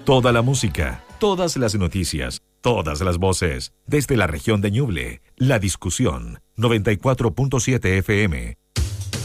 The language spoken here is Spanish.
Toda la música, todas las noticias, todas las voces. Desde la región de Ñuble, La Discusión, 94.7 FM,